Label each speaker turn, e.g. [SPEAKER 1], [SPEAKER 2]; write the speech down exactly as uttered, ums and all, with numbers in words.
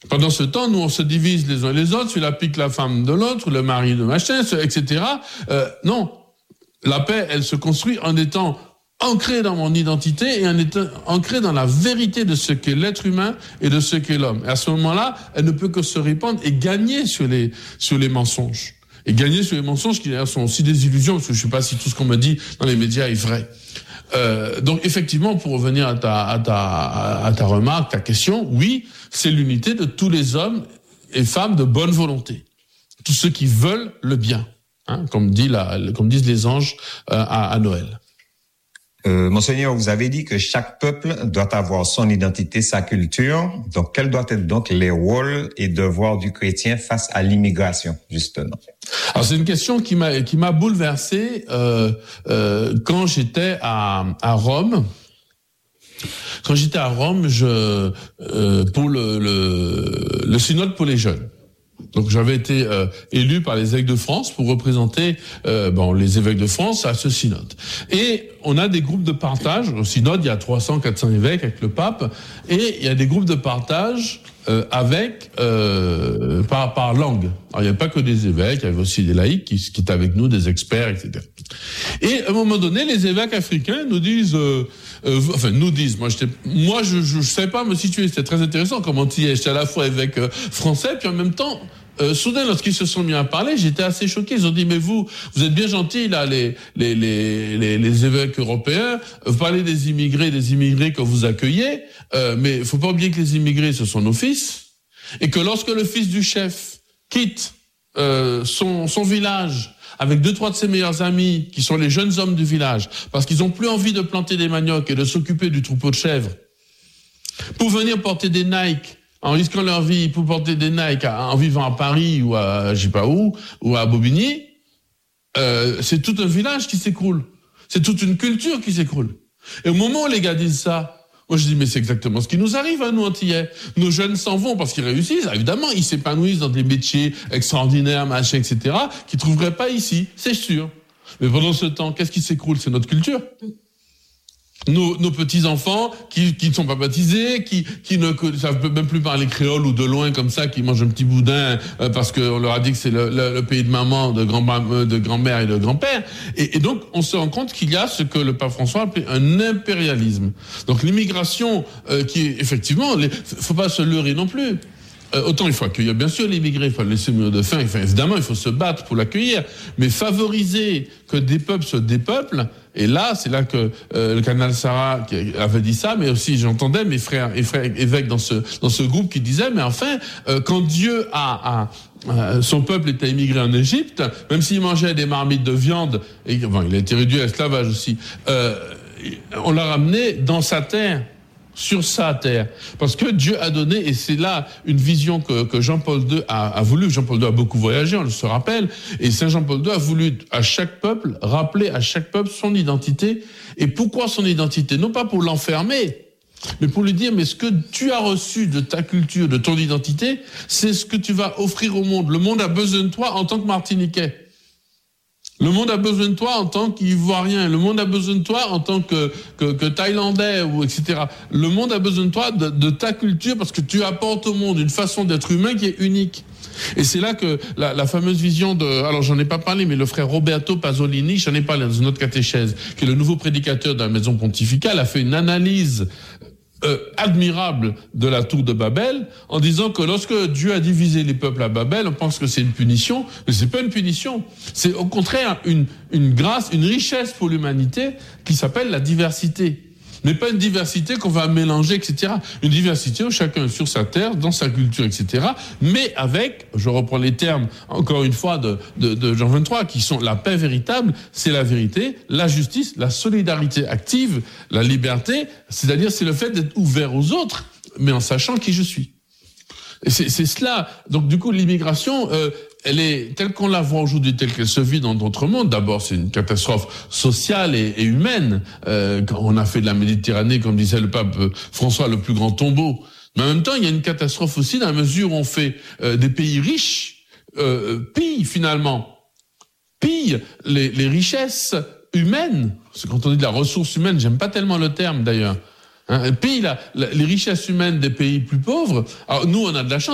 [SPEAKER 1] Pendant ce temps, nous, on se divise les uns les autres, celui-là pique la femme de l'autre, le mari de machin, et cetera. Euh, non. La paix, elle se construit en étant ancrée dans mon identité et en étant ancrée dans la vérité de ce qu'est l'être humain et de ce qu'est l'homme. Et à ce moment-là, elle ne peut que se répandre et gagner sur les, sur les mensonges. Et gagner sur les mensonges qui d'ailleurs sont aussi des illusions, parce que je ne sais pas si tout ce qu'on me dit dans les médias est vrai. Euh, donc effectivement, pour revenir à ta, à ta, à ta remarque, ta question, oui, c'est l'unité de tous les hommes et femmes de bonne volonté, tous ceux qui veulent le bien, hein, comme dit la, comme disent les anges euh, à, à Noël.
[SPEAKER 2] Euh, Monseigneur, vous avez dit que chaque peuple doit avoir son identité, sa culture. Donc, quels doivent être donc les rôles et devoirs du chrétien face à l'immigration, justement?
[SPEAKER 1] Alors, c'est une question qui m'a qui m'a bouleversé euh, euh, quand j'étais à à Rome. Quand j'étais à Rome, je euh, pour le, le le synode pour les jeunes. Donc j'avais été euh, élu par les évêques de France pour représenter euh, bon les évêques de France à ce synode. Et on a des groupes de partage. Au synode, il y a trois cents, quatre cents évêques avec le pape, et il y a des groupes de partage euh, avec euh, par par langue. Alors il n'y avait pas que des évêques, il y avait aussi des laïcs qui, qui étaient avec nous, des experts, et cetera. Et à un moment donné, les évêques africains nous disent, euh, euh, enfin nous disent, moi j'étais, moi je je, je savais pas me situer. C'était très intéressant comment tu y es. J'étais à la fois évêque euh, français, puis en même temps. Euh, soudain, lorsqu'ils se sont mis à parler, j'étais assez choqué. Ils ont dit, mais vous, vous êtes bien gentils, là, les, les, les, les, les évêques européens. Vous parlez des immigrés, des immigrés que vous accueillez, euh, mais il faut pas oublier que les immigrés, ce sont nos fils. Et que lorsque le fils du chef quitte euh, son, son village avec deux, trois de ses meilleurs amis, qui sont les jeunes hommes du village, parce qu'ils ont plus envie de planter des maniocs et de s'occuper du troupeau de chèvres, pour venir porter des Nike, en risquant leur vie pour porter des Nike en vivant à Paris ou à je sais pas où, ou à Bobigny, euh, c'est tout un village qui s'écroule. C'est toute une culture qui s'écroule. Et au moment où les gars disent ça, moi je dis mais c'est exactement ce qui nous arrive à nous Antillais. Nos jeunes s'en vont parce qu'ils réussissent, évidemment, ils s'épanouissent dans des métiers extraordinaires, machin, et cetera, qu'ils trouveraient pas ici, c'est sûr. Mais pendant ce temps, qu'est-ce qui s'écroule? C'est notre culture. Nos, nos petits-enfants qui qui ne sont pas baptisés, qui qui ne savent même plus parler créole ou de loin comme ça, qui mangent un petit boudin euh, parce qu'on leur a dit que c'est le, le, le pays de maman, de grand de grand-mère et de grand-père. Et, et donc on se rend compte qu'il y a ce que le pape François appelait un impérialisme. Donc l'immigration euh, qui est effectivement, il faut pas se leurrer non plus. Euh, autant il faut accueillir bien sûr l'immigré, il faut le laisser mourir de faim, enfin, évidemment il faut se battre pour l'accueillir, mais favoriser que des peuples se dépeuplent, et là c'est là que euh, le cardinal Sarah qui avait dit ça, mais aussi j'entendais mes frères et frères évêques dans ce dans ce groupe qui disaient mais enfin euh, quand Dieu a, a euh, son peuple était immigré en Égypte, même s'il mangeait des marmites de viande, et bon, il a été réduit à l'esclavage aussi, euh, on l'a ramené dans sa terre, sur sa terre, parce que Dieu a donné, et c'est là une vision que, que Jean-Paul deux a, a voulu. Jean-Paul deux a beaucoup voyagé, on le se rappelle, et Saint Jean-Paul deux a voulu à chaque peuple rappeler à chaque peuple son identité. Et pourquoi son identité? Non pas pour l'enfermer, mais pour lui dire mais ce que tu as reçu de ta culture, de ton identité, c'est ce que tu vas offrir au monde. Le monde a besoin de toi en tant que Martiniquais. Le monde a besoin de toi en tant qu'Ivoirien. Le monde a besoin de toi en tant que, que, que Thaïlandais ou et cetera. Le monde a besoin de toi, de, de ta culture, parce que tu apportes au monde une façon d'être humain qui est unique. Et c'est là que la, la fameuse vision de, alors j'en ai pas parlé, mais le frère Roberto Pasolini, j'en ai parlé dans une autre catéchèse, qui est le nouveau prédicateur de la maison pontificale, a fait une analyse Euh, admirable de la tour de Babel, en disant que lorsque Dieu a divisé les peuples à Babel, on pense que c'est une punition, mais c'est pas une punition. C'est au contraire une, une grâce, une richesse pour l'humanité qui s'appelle la diversité. Mais pas une diversité qu'on va mélanger, et cetera. Une diversité où chacun est sur sa terre, dans sa culture, et cetera. Mais avec, je reprends les termes, encore une fois, de, de, de Jean vingt-trois, qui sont la paix véritable, c'est la vérité, la justice, la solidarité active, la liberté, c'est-à-dire c'est le fait d'être ouvert aux autres, mais en sachant qui je suis. Et c'est, c'est cela. Donc du coup, l'immigration, euh, elle est telle qu'on la voit aujourd'hui, telle qu'elle se vit dans d'autres mondes. D'abord, c'est une catastrophe sociale et, et humaine. Euh, quand on a fait de la Méditerranée, comme disait le pape François, le plus grand tombeau. Mais en même temps, il y a une catastrophe aussi dans la mesure où on fait euh, des pays riches euh, pillent finalement, pillent les, les richesses humaines. C'est quand on dit de la ressource humaine, j'aime pas tellement le terme d'ailleurs. Hein, pillent la, la, les richesses humaines des pays plus pauvres. Alors nous, on a de la chance.